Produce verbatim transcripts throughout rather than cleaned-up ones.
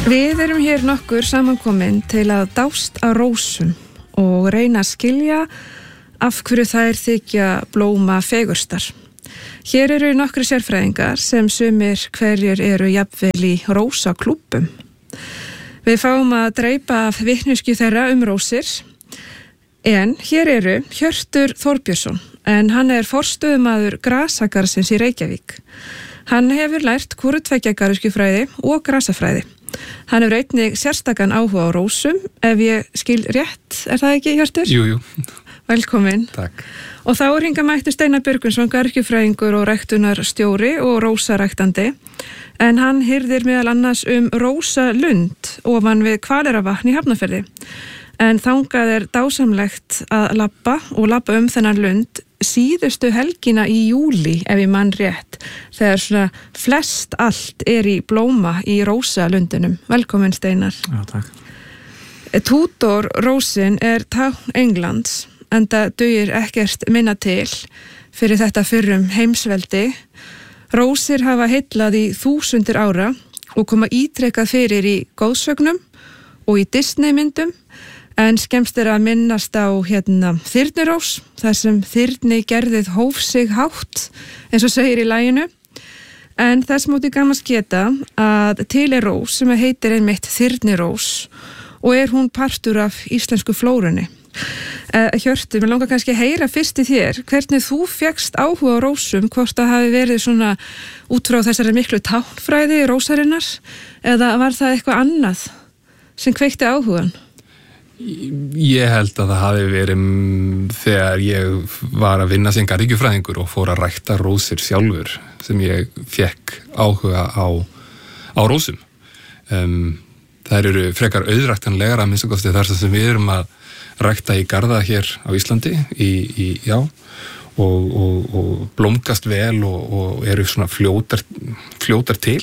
Við erum hér nokkur samankomin til að dást að rósum og reyna að skilja af hverju þær þykja blóma fegurstar. Hér eru nokkri sérfræðingar sem sumir hverjir eru jafnvel í rósaklúbbum. Við fáum að dreipa af vitneskju þeirra um rósir, en hér eru Hjörtur Þorbjörnsson, en hann er forstöðumaður grasagarsins í Reykjavík. Hann hefur lært hvorutveggja garðyrkjufræði og grasafræði. Hann hefur einnig sérstakan áhuga á rósum, ef ég skil rétt, er það ekki, Hjörtur? Jú, jú. Velkomin. Takk. Og þá er hingað mættur Steinar Björgvinsson, garðyrkjufræðingur og ræktunarstjóri og rósaræktandi, en hann hirðir meðal annars um rósalund ofan við Hvaleyrarvatn í Hafnarfirði. En þangað er dásamlegt að labba og labba um þennan lund síðustu helgina í júli, ef ég mann rétt, þegar svona flest allt er í blóma í rósalundunum. Velkomin, Steinar. Já, takk. Tudor rósin er tákn Englands, enda dugir ekkert minna til fyrir þetta fyrrum heimsveldi. Rósir hafa heillað í þúsundir ára og koma ítrekað fyrir í góðsögnum og í Disneymyndum, en skemmst er að minnast á hérna þyrnirós, þar sem þyrni gerðið hóf sig hátt, eins og segir í laginu. En þess móti gaman geta að til er rós sem heitir einmitt þyrnirós og er hún partur af íslensku flórunni. Uh, Hjörtur, mér langar kannski að heyra fyrst í þér, hvernig þú fékkst áhuga á rósum, hvort það hafi verið svona út frá þessari miklu táknfræði rósarinnar, eða var það eitthvað annað sem kveikti áhugan? Ég held að það hafi verið þegar ég var að vinna sem garðyrkjufræðingur og fór að rækta rósir sjálfur sem ég fekk áhuga á, á rósum. Um, þær eru frekar auðræktanlegar að minnsta kosti þar sem við erum að rækta í garða hér á Íslandi í, í, já, og, og, og blómgast vel og, og eru svona fljótar, fljótar til.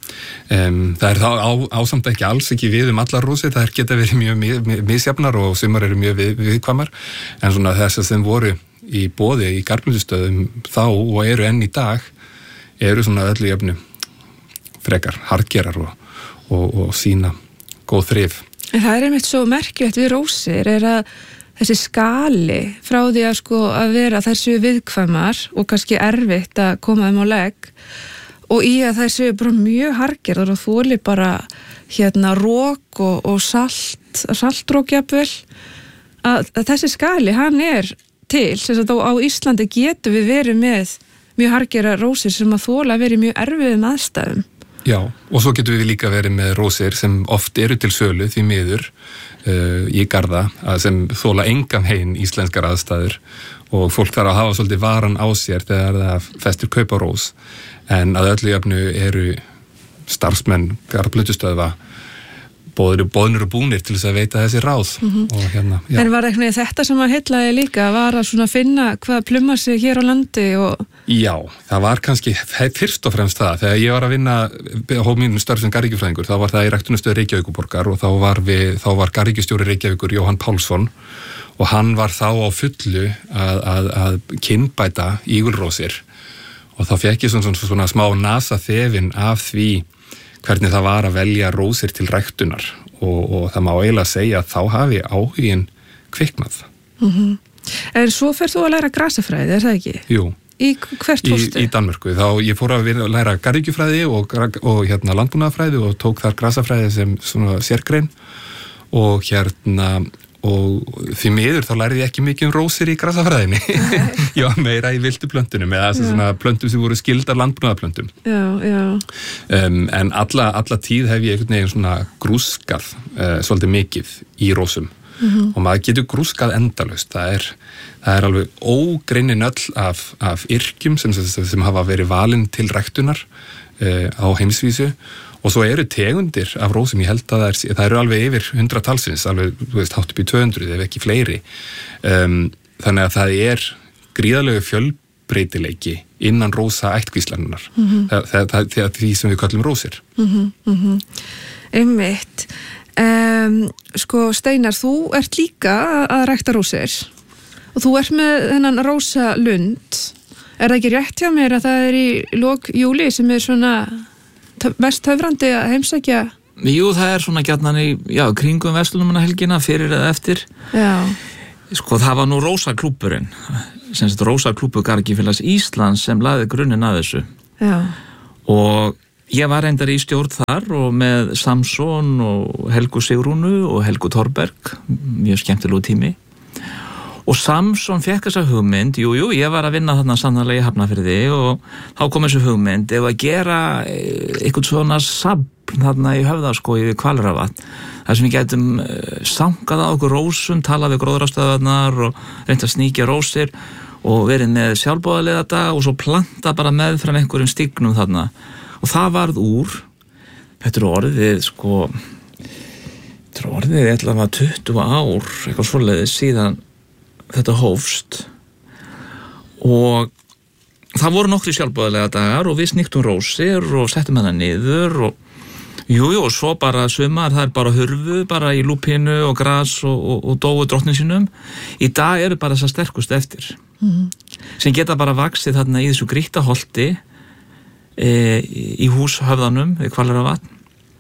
Um, það er þá á, ásamt ekki alls ekki við um allar rósir, það geta verið mjög misjafnar og sumar eru mjög við, viðkvæmar, en svona þess að sem voru í boði í garðblindstöðum þá og eru enn í dag eru svona öllu jöfnu frekar harðgerar og, og, og sína góð þrif. En það er einmitt svo merkilegt við rósir er að þessi skali frá því að sko að vera þær séu viðkvæmar og kannski erfitt að koma þeim á legg og í að þær séu bara mjög harðgerðar og þoli bara hérna rók og, og salt, saltrók jafnvel, að, að þessi skali hann er til, sem að á Íslandi getum við verið með mjög harðgerðar rósir sem að þola að vera mjög erfiðum aðstæðum. Já, og svo getum við líka verið með rósir sem oft eru til sölu því miður uh, í garða sem þola engan veginn íslenskar aðstæður og fólk þarf að hafa svolítið varan á sér þegar það festir kaupa rós, en að öllu jöfnu eru starfsmenn garðblindstöðva boðnir, boðnir og búnir til þess að veita þessi ráð. Mm-hmm. Og hérna, já. En var eitthvað þetta sem að heillaði líka, var að svona finna hvað plumar sig hér á landi og... Já, það var kannski fyrst og fremst það, þegar ég var að vinna á mínu störf sem garðyrkjufræðingur, þá var það í ræktunarstöð Reykjavíkurborgar og þá var, við, þá var garðyrkjustjóri Reykjavíkur Jóhann Pálsson og hann var þá á fullu að, að, að kynbæta ígulrósir og þá fekk ég svona, svona smá nasa þefin af því hvernig það var að velja rósir til ræktunar og, og það má eiginlega segja að þá hafi áhugin kviknað. Mm-hmm. En svo fer þú að læra grasafræði, er það ekki? Jú. Í hvert fórstu? Í, í Danmörku. Þá ég fór að læra garðyrkjufræði og, og hérna landbúnaðarfræði og tók þar grasafræði sem svona sérgrein og hérna og því miður þá lærði ég ekki mikið um rósir í grasafræðinni. Ég var meira í vildu plöntunum eða svona plöntum sem voru skildar landbúnaðarplöntum. Já, já. Um, en alla, alla tíð hef ég einhvern veginn svona grúskað uh, svolítið mikið í rósum. Mm-hmm. Og maður getur grúskað endalaust. Það er, það er alveg ógreinni nöll af, af yrkjum sem, sem hafa verið valin til ræktunar uh, á heimsvísu. Og svo eru tegundir af rósum, ég held að það, er, það eru alveg yfir hundrað talsins, alveg, þú veist, hátt upp í tvö hundruð ef ekki fleiri. Um, þannig að það er gríðarlegu fjölbreytileiki innan rósa ættkvíslarinnar, mm-hmm. það, það, það, það, því sem við kallum rósir. Mm-hmm, mm-hmm. Einmitt. Um, sko, Steinar, þú ert líka að rækta rósir og þú ert með þennan rósalund. Er það ekki rétt hjá mér að það er í lok júli sem er svona mest höfrandi að heimsækja Jú, það er svona gjarnan í, já, kringum verslunarmannahelgina fyrir eða eftir. Já. Sko, það var nú Rósaklúbburinn, sem sagt Rósaklúbbur Garðyrkjufélags Íslands sem lagði grunninn að þessu. Já. Og ég var reyndar í stjórn þar og með Samson og Helgu Sigrúnu og Helgu Thorberg, mjög skemmtilegu tími. Og Samson fekk þessa hugmynd, jú, jú, ég var að vinna þarna sannarlega í Hafnarfirði og þá kom þessu hugmynd ef að gera eitthvað svona safn þarna í Höfðaskógi við Hvalrafvatn, þar sem við getum sankað á okkur rósum, talað við gróðrastöðvarnar og reynt að sníkja rósir og verið með sjálfboðaliða dag og svo planta bara meðfram einhverjum stígnum þarna. Og það varð úr, þetta er orðið, sko, þetta er orðið eitthvað tuttugu ár, eitthvað svoleiðis síðan þetta hófst og það voru nokkri sjálfboðalega dagar og við sníktum rósir og settum hana niður og jú, jú, og svo bara sumar, það er bara hurfu, bara í lúpínu og gras og, og, og dóu drottnin sínum. Í dag eru bara þessar sterkust eftir mm-hmm. sem geta bara vaxið þarna í þessu grýttaholti e, í húshöfðanum við Hvalrafvatn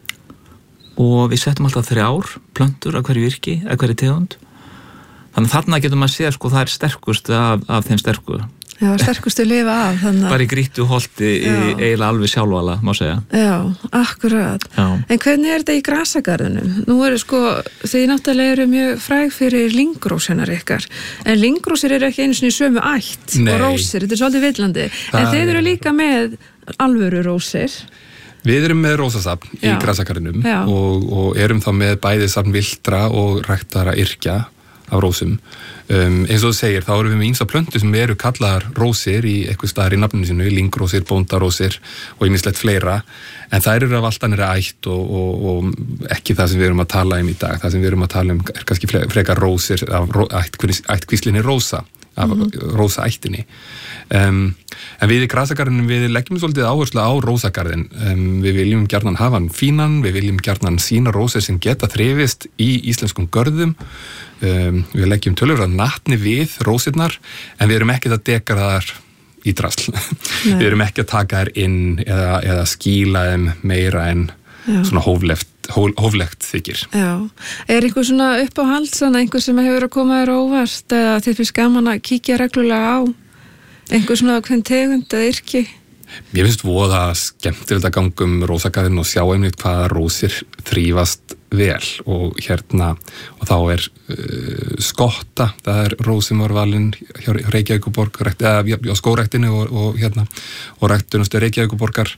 og við settum alltaf þrjár plöntur af hverju virki, af hverju tegund. Þannig að þarna getur maður að segja, sko, það er sterkust af, af þeim sterku. Já, sterkustu lifa af. Þannig... Bara í grýttu holti í eiginlega alveg sjálfvala, má segja. Já, akkurat. Já. En hvernig er þetta í grasagarðinum? Nú eru, sko, þið náttúrulega eru mjög fræg fyrir lyngrósirnar ykkar. En lyngrósir eru ekki einu sinni í sömu ætt Nei. Og rósir, þetta er svolítið villandi. Það en þeir eru líka með alvöru rósir. Við erum með rósasafn í grasagarðinum og, og erum þá með bæði safn villtra og ræktara yrkja af rósum. Um, eins og þú segir, þá erum við með ýmsa plöntur sem eru kallaðar rósir í eitthvað staðar í nafninu sinu, lyngrósir, bóndarósir og ýmislegt fleira, en þær eru af allt annarri ætt og, og, og ekki það sem við erum að tala um í dag. Það sem við erum að tala um er kannski frekar rósir af ró, ætt, ættkvíslinni rósa, af mm-hmm. rósaættinni. Um, en við í grasagarðinum við leggjum svolítið áherslu á rósagarðin. Um, við viljum gjarnan hafa hann fínan, við viljum gjarnan sína rósir sem geta þrifist í íslenskum görðum. Um, við leggjum tölur að natni við rósirnar, en við erum ekki að dekara þar í drasl. Við erum ekki að taka þær inn eða, eða skýla þeim meira en Já. Svona hóflegt, hó, hóflegt þykir. Já. Er einhver svona uppáhald, svona einhver sem hefur að koma þér óvart eða þið finnst gaman að kíkja reglulega á einhver svona hvern tegund eða yrki? Mér finnst voða skemmtilegt að ganga um rósagarðin og sjá einmitt hvaða rósir þrífast vel og hérna og þá er uh, skotta, það er rós sem var valinn hjá Reykjavíkurborg eða á skóræktinu og, og hérna og ræktunastu Reykjavíkurborgar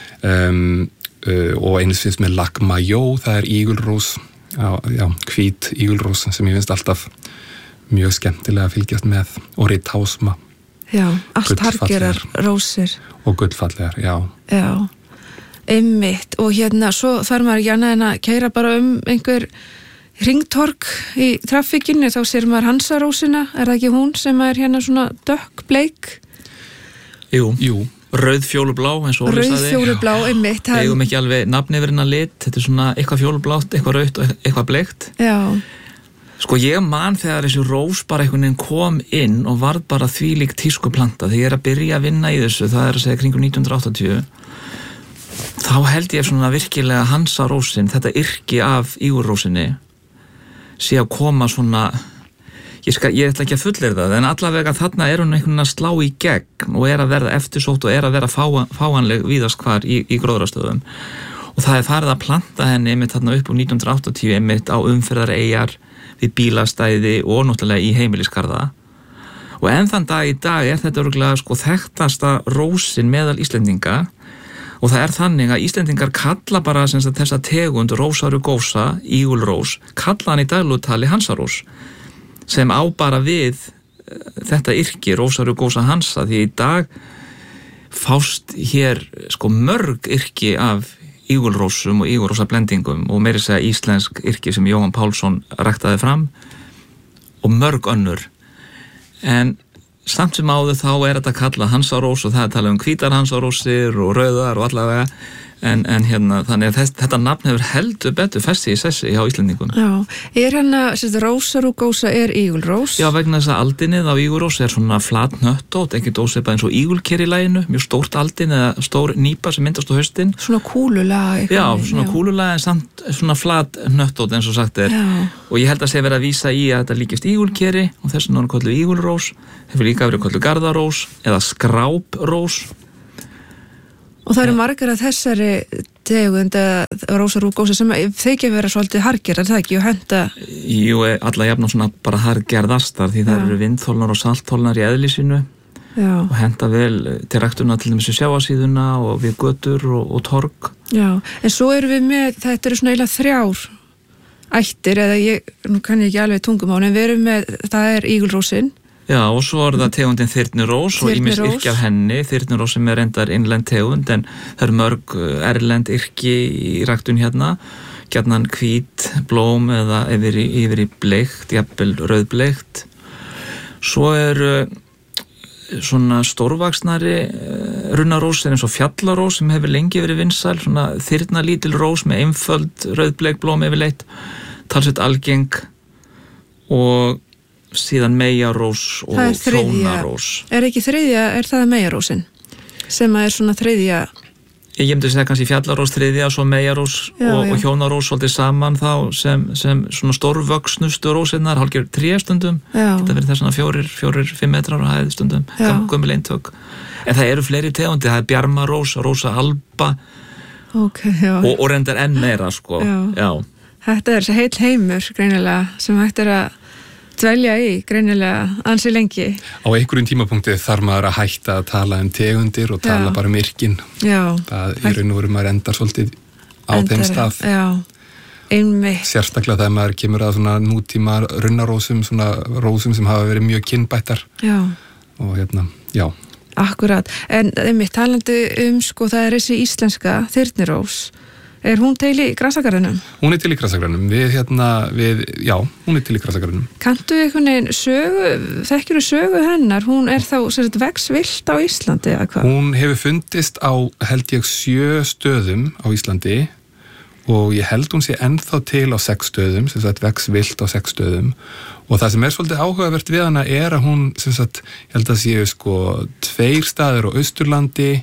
um, uh, og eins finnst með lakmajó, það er ígulrós já, já, hvít ígulrós sem ég finnst alltaf mjög skemmtilega að fylgjast með og ritásma. Já, allt hargerar rósir. Og gullfallegar, já. Já, einmitt. Og hérna, svo þarf maður ekki annað en að keyra bara um einhver hringtorg í trafikkinni, þá sér maður hansarósina, er það ekki hún sem er hérna svona dökkbleik? Jú, jú. Rauð fjólublá, eins og Óli sagði. Rauð fjólublá, einmitt. Það eigum ekki alveg nafn yfir hennar lit, þetta er svona eitthvað fjólublátt, eitthvað rautt og eitthvað bleikt. Já. Sko ég man þegar þessi rós bara einhvern veginn kom inn og varð bara þvílík tískuplanta. Þegar ég er að byrja að vinna í þessu, það er að segja kringum nítján hundruð áttatíu, þá held ég svona virkilega hansarósin, þetta yrki af ígurrósinni, sé að koma svona, ég, skal, ég ætla ekki að fullyrða það, en allavega þarna er hún einhvern veginn að slá í gegn og er að verða eftirsótt og er að vera fá, fáanleg víðast hvar í, í gróðrastöðum. Og það er farið að planta henni einmitt þarna upp úr nítján hundruð áttatíu einmitt á umferðareyjar, við bílastæði og náttúrulega í heimilisgarða og enn þann dag í dag er þetta örugglega sko þekktasta rósin meðal Íslendinga og það er þannig að Íslendingar kalla bara sem sagt þessa tegund rósarugósa, ígulrós, kalla hann í daglutali hansarós sem á bara við þetta yrki rósarugósa hansa því í dag fást hér sko mörg yrki af ígulrósum og ígulrósablendingum og meira segja íslensk yrki sem Jóhann Pálsson ræktaði fram og mörg önnur en samt sem áður þá er þetta kallað hansarós og það er talað um hvítar hansarósir og rauðar og allavega En, en hérna, þannig að þess, þetta nafn hefur heldur betur festi í sessi hjá Íslendingum. Já, er hérna, sérst, Rósa rúgósa er ígulrós? Já, vegna þess að aldinnið á ígulrós er svona flat hnöttótt, ekki dósipað eins og ígulker í laginu, mjög stórt aldin eða stór nýpa sem myndast á haustin. Svona kúlulag. Já, svona kúlulag en samt svona flat hnöttótt eins og sagt er. Já. Og ég held að sé verið að vísa í að þetta líkist ígulkeri og þess vegna er kölluð ígulrós, hefur líka verið kölluð garðarós eða skráprós. Og það eru margar af þessari tegund eða Rósa rúgósa sem þykja vera svolítið hargerðar, það ekki, og henda... Jú, alla jafna svona bara hargerðastar því það eru vindþólnar og saltþólnar í eðli sínu. Já. Og henda vel til ræktuna til dæmis í sjávarsíðuna og við götur og, og torg. Já, en svo eru við með, þetta eru svona eiginlega þrjár ættir, eða ég, nú kann ég ekki alveg tungumál, en við erum með, það er ígulrósin. Já, og svo er það tegundin þyrnirós og ýmis yrki af henni. Þyrnirós sem er reyndar innlend tegund en það eru mörg erlend yrki í ræktun hérna, gjarnan hvít, blóm eða yfir í, yfir í bleikt, jafnvel rauðbleikt. Svo eru svona stórvaxnari runnarós eins og fjallarós sem hefur lengi verið vinsæl, svona þyrnalítil rós með einföld rauðbleik blóm yfirleitt, talsveit algeng og síðan meyjarós og þrónarós. Er ekki þriðja, er það meyjarósin sem er svona þriðja? Ég myndi segja kannski fjallarós þriðja, svo meyjarós og, og hjónarós svolítið saman þá sem, sem svona stórvöxnustu rósinnar, hálfgerð tréstundum, geta verið þess svona fjórir, fjórir, fimm metrar á hæð stundum, gömul eintök. En það eru fleiri tegundi, það er bjarmarós, rósa alba okay, og, og reyndar enn meira sko. Já. Já. Þetta er heill heimur greinilega sem hægt er að dvelja í greinilega ansi lengi. Á einhverjum tímapunkti þarf maður að hætta að tala um tegundir og tala já. Bara um yrkin. Já. Það í raun og veru maður endar svolítið á endar, þeim stað. Já, einmitt. Sérstaklega þegar maður kemur að svona nútíma runnarósum, svona rósum sem hafa verið mjög kynbættar. Já. Og hérna, já. Akkurat. En einmitt talandi um, sko, það er þessi íslenska þyrnirós. Er hún til í grasagarðinum? Hún er til í grasagarðinum. Við hérna, við, já, hún er til í grasagarðinum. Kanntu einhvern veginn sögu, þekkjur þú sögu hennar? Hún er þá, sem sagt, vex villt á Íslandi, eða hvað? Hún hefur fundist á, held ég, sjö stöðum á Íslandi og ég held hún sé ennþá til á sex stöðum, sem sagt, vex villt á sex stöðum. Og það sem er svolítið áhugavert við hana er að hún, sem sagt, ég held að séu, sko, tveir staðir á Austurlandi,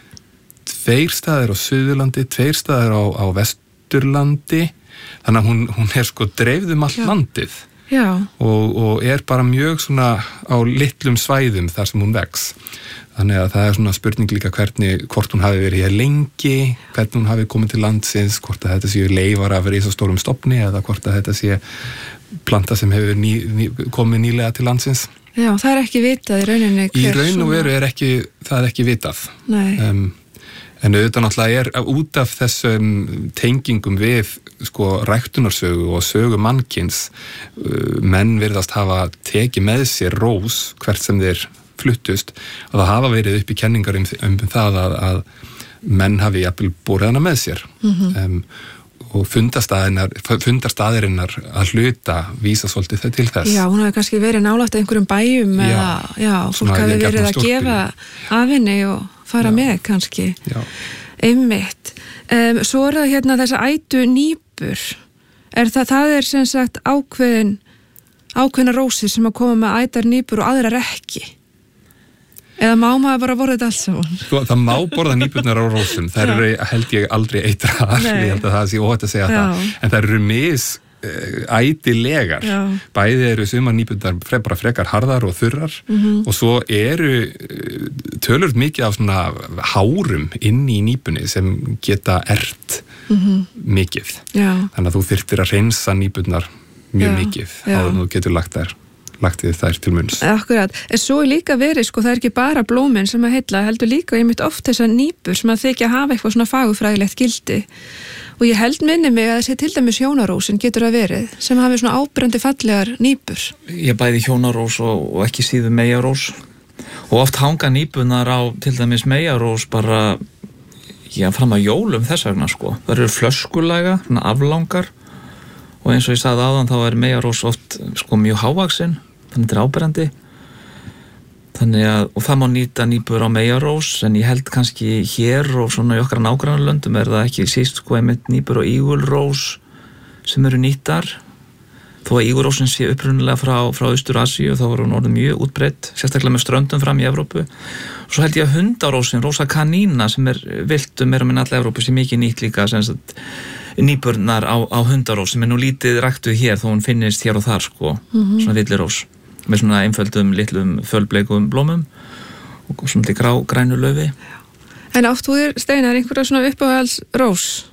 tveir staðir á Suðurlandi, tveir staðir á, á Vesturlandi, þannig að hún, hún er sko dreifð um allt Já. Landið og, og er bara mjög svona á litlum svæðum þar sem hún vex. Þannig að það er svona spurning líka hvernig, hvort hún hafi verið hér lengi, hvernig hún hafi komið til landsins, hvort að þetta séu leifar af risastórum stofni eða hvort að þetta sé planta sem hefur ný, ný, komið nýlega til landsins. Já, það er ekki vitað í rauninni. Í raun og veru er ekki, það er ekki vitað. Nei. Um, En auðvitað náttúrulega er út af þessum tengingum við sko ræktunarsögu og sögu mannkins menn virðast hafa tekið með sér rós hvert sem þeir fluttust og það hafa verið upp í kenningar um, um það að, að menn hafi jafnvel borið hana með sér mm-hmm. um, og fundarstaðirinnar, fundarstaðirinnar að hluta vísa svolítið þau til þess. Já, hún hafi kannski verið nálægt einhverjum bæjum já, eða já, fólk hafi verið að gefa af henni og fara já. Með kannski. Já. Einmitt. Um, svo er það hérna þessa ætu nýpur. Er það, það er sem sagt ákveðin, ákveðina rósir sem að koma með ætar nýpur og aðrar ekki. Eða má maður bara borða þetta alls saman? Sko, það má borða nýpurnar á rósum. Það eru, held ég, aldrei eitraðar. Ég held að það sé óhætt að segja já. Það. En það eru mis ætilegar. Já. Bæði eru sumar nýpurnar fre, bara frekar harðar og þurrar mm-hmm. og svo eru tölur mikið af svona hárum inn í nýpunni sem geta ert mm-hmm. mikið. Já. Þannig að þú þyrftir að reynsa nýpurnar mjög já. Mikið áður en þú getur lagt þær lagt þið þær til munns. Akkurat. En svo er líka verið, sko, það er ekki bara blómin sem að heilla, heldur líka ég mitt oft þessar nýpur sem að þykja hafa eitthvað svona fagurfræðilegt gildi. Og ég held minni mig að þessi til dæmis hjónarósin getur að verið sem hafi svona ábrendi fallegar nýpur. Ég bæði hjónarós og, og ekki síður meyjarós og oft hanga nýpunar á til dæmis meyjarós bara já, fram að jólum þess vegna sko. Það eru flöskulæga, svona aflangar og eins og ég sagði áðan þá er meyjarós oft sko mjög hávaxin, þannig þetta er áberandi. Þannig að, og það má nýta nýbur á meyjarós, en ég held kannski hér og svona í okkar nágrannalöndum er það ekki síst sko einmitt nýbur og ígulrós sem eru nýttar. Þó að ígulrósin sé upprunalega frá, frá Austur-Asíu, þá voru hún orðið mjög útbreidd, sérstaklega með ströndum fram í Evrópu. Og svo held ég að hundarósin, Rosa canina, sem er viltum er um alla Evrópu, sem mikið nýtt líka, sem sagt, nýburnar á, á hundarós, sem er nú lítið ræktuð hér, þó hún finnist hér og þar, sko, mm-hmm. svona villirós, með svona einföldum, litlum, fölbleikum blómum og svona grá, grænu laufi. En áttu þér, Steinar, einhverja svona uppáhalds rós?